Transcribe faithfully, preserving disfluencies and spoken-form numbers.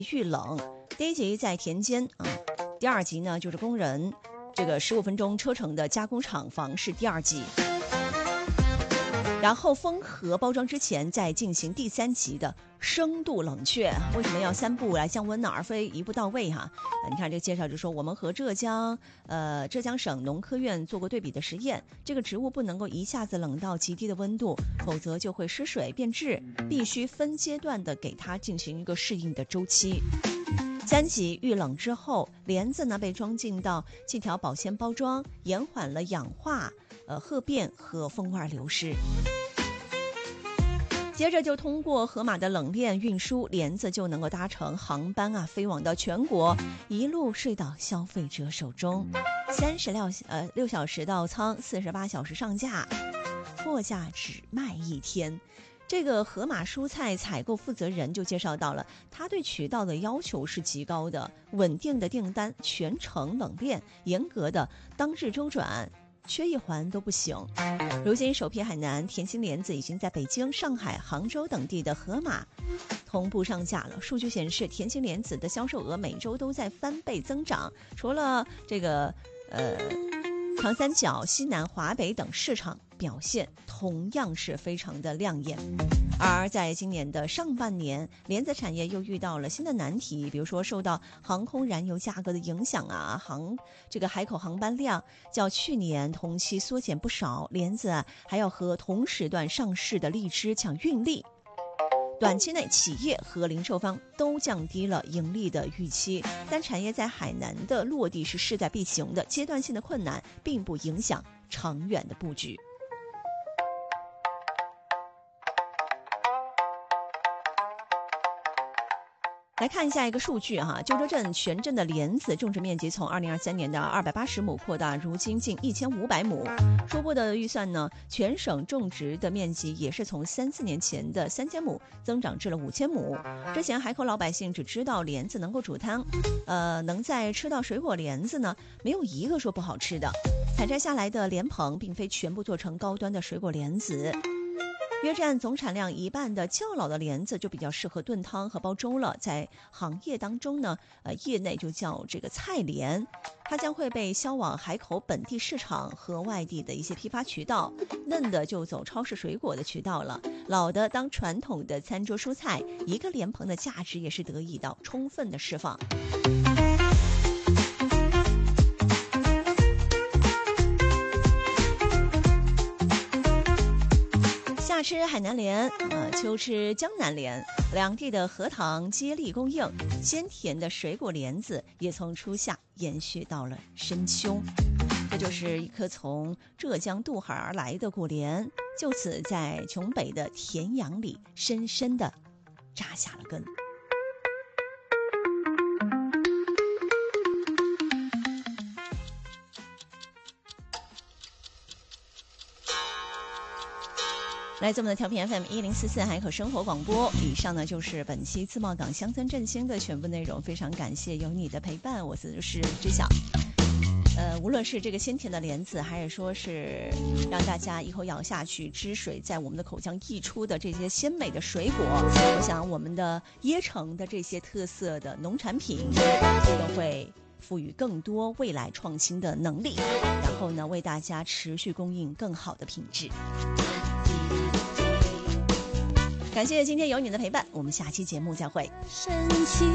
遇冷。第一集在田间啊，第二集呢就是工人这个十五分钟车程的加工厂房是第二集。然后封盒包装之前再进行第三集的深度冷却。为什么要三步来降温呢？而非一步到位哈、啊？你看这个介绍就说，我们和浙江呃浙江省农科院做过对比的实验，这个植物不能够一下子冷到极低的温度，否则就会失水变质，必须分阶段的给它进行一个适应的周期。三级遇冷之后，莲子呢被装进到气条保鲜包装，延缓了氧化、呃褐变和风味流失。接着就通过河马的冷链运输，莲子就能够搭乘航班啊，飞往到全国，一路睡到消费者手中。三十六呃六小时到仓，四十八小时上架，货架只卖一天。这个河马蔬菜采购负责人就介绍到了，他对渠道的要求是极高的，稳定的订单，全程冷链，严格的当日周转，缺一环都不行。如今首批海南甜心莲子已经在北京、上海、杭州等地的盒马同步上架了。数据显示，甜心莲子的销售额每周都在翻倍增长，除了这个呃长三角、西南、华北等市场表现同样是非常的亮眼。而在今年的上半年，莲子产业又遇到了新的难题，比如说受到航空燃油价格的影响啊，航这个海口航班量较去年同期缩减不少，莲子啊还要和同时段上市的荔枝抢运力。短期内，企业和零售方都降低了盈利的预期，但产业在海南的落地是势在必行的，阶段性的困难并不影响长远的布局。来看一下一个数据哈，鸠州镇全镇的莲子种植面积从二零二三年的二百八十亩扩大，如今近一千五百亩。初步的预算呢，全省种植的面积也是从三四年前的三千亩增长至了五千亩。之前海口老百姓只知道莲子能够煮汤，呃，能在吃到水果莲子呢，没有一个说不好吃的。采摘下来的莲蓬并非全部做成高端的水果莲子。约占总产量一半的较老的莲子就比较适合炖汤和煲粥了，在行业当中呢，呃，业内就叫这个菜莲，它将会被销往海口本地市场和外地的一些批发渠道，嫩的就走超市水果的渠道了，老的当传统的餐桌蔬菜，一个莲蓬的价值也是得以到充分的释放。夏吃海南莲，呃，秋吃江南莲，两地的荷塘接力供应，鲜甜的水果莲子也从初夏延续到了深秋。这就是一颗从浙江渡海而来的果莲，就此在琼北的田阳里深深地扎下了根。来自我们的调频 F M 一零四四海口生活广播。以上呢就是本期自贸港乡村振兴的全部内容，非常感谢有你的陪伴，我是是知晓。呃，无论是这个鲜甜的莲子，还是说是让大家一口咬下去，汁水在我们的口腔溢出的这些鲜美的水果，我想我们的椰城的这些特色的农产品都会赋予更多未来创新的能力，然后呢为大家持续供应更好的品质。感谢今天有你的陪伴，我们下期节目再会。